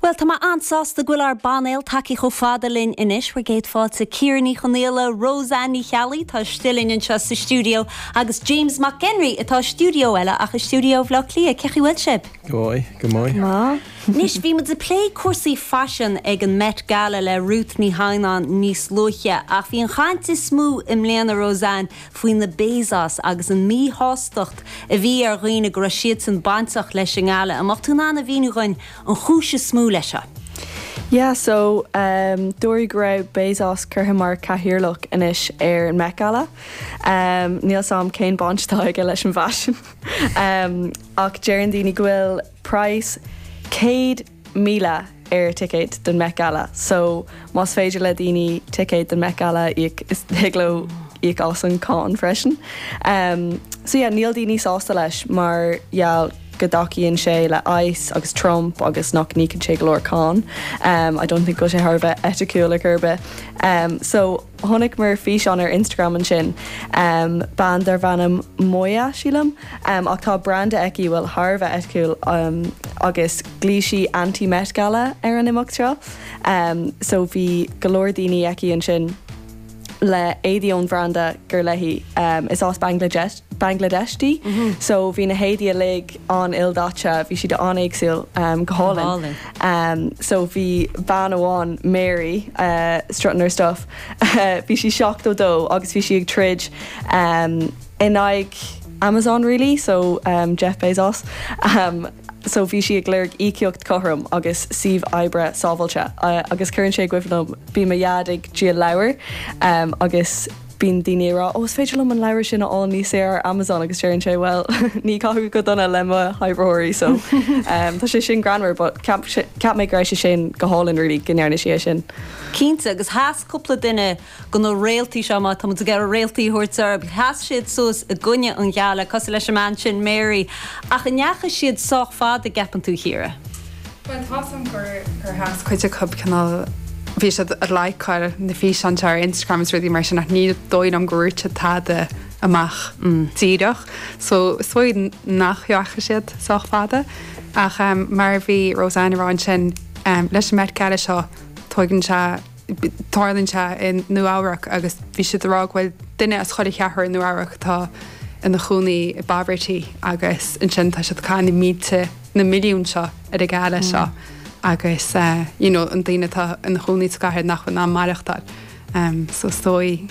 Well, tá ansás de gwil ar banéil taci cho fadalin inis, we're gate fád sa Kieran Chonéla, Roseanne Chalí, tá stilling in sa studio, agus James McHenry, atá studio ela, ach studio vlog lia, cechi welship. Goi, gomoy. Ma. Nis vi met de play cursi fashion ag an Met Gala le Ruth ní Hainan níos loiche, ach vi an chainte smú im Leanna Roseanne fuin na Bezos agus an mí hástocht a vi ar roine gra siad an bansach leis an gala, amach tú nána vínu roin an chúse smú leisha. Yeah, so Dori Grau Bezos Curhamar Cahirloch inis an Met Gala. Níl sam céin bonstá ag leis an fashion. Ach Gerandini Gwil price Cade Mila ticket den Met Gala. So mas féidir le dini ticket den Met Gala is higlo ik as an con freshen. So yeah, níl dini sásta leis mar Gadaki and sé le ice agus Trump agus nach ní sé glór con. I don't think go sé harba eticule curbe. So honnig mar fish on her Instagram and sin band ar vanam moya sílam ach tá branda eki will harva eticule agus glíshi anti-Met Gala ar an imachtra. So vi galore dini eki and sin le édion branda gur lehi is as Bangladeshti. So vi na hédia lig on ildacha vi si de on exil goholin. So vi ban on Mary strutting her stuff. Vi si shocked o do agus vi si ag tridge in like Amazon really, so Jeff Bezos. So vi si ag lirg iciocht cohrum agus Siv Ibra Sovalcha agus current sé gwifnum bí ma yadig Gia Lauer agus bín daoine rá os féidir le an leir sin á ní sé ar Amazon agus séann sé well ní caithú go donna lema hybrehóirí so tá sé sin granmar, but cap mé gra sé sin go hálinn rilí gnearna sé sin. Cínta agus háas cúpla duine go nó réaltaí seo má tá mu gar réaltaí thuirtar, háas siad sos a gunne an gheala cos leis an sin Mary ach an neacha siad soch fád a gapan tú hire. Well, thásam gur háas chuide cub canál bhí sé a leicáil na fí antar Instagram is ruí mar sin nach ní dóid an gúirte táda amach tíideach. So swóid nachheocha siad soch fada ach mar bhí Roseanne rán sin leis an Met Gala seo tuigann se táirlann se in Nuairach agus bhí siad rághfuil duine as chuir cheathir in Nuairach tá in na chúnaí i Babertí agus in sin tá siad cána míte na milliún seo ar a gala seo. Agus, an daine tá in chúnaí scaithir nach ná marachtar. So stoi,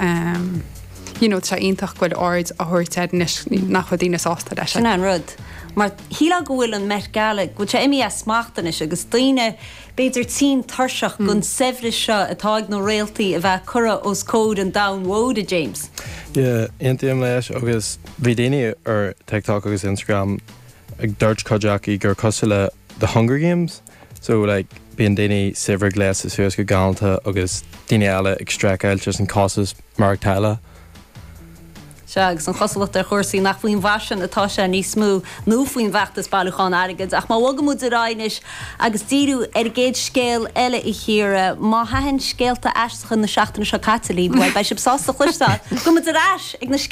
sé ionintach gfuil ord a thuirtead nach daine sásta leis. Sin an rud. Mar híla go bhfuil an Met Gala, go sé imi a smachtanis agus daine beidir tí tarseach gon sefris seo atá ag nó réaltaí a bheith cura os cód an download James. Yeah, intiam leis agus bhí daine ar TikTok agus Instagram ag dúirt codjaki gur cosú le the Hunger Games. So like being daine silver glasses suas go galanta agus daine eile ag streiceil just an cosas mar teile. Se agus an chosalat ar chuirsaí nach faoin bhasin atá sé níos smú nó faoin bheachtas bailúcháin airgid ach má bhga múd aráinis agus díú ar géad scéal eile i chéire má hahann scéalta eistechan na seachtainna seo catalí bhfuil bei sib sásta chluistá go múd ar ag na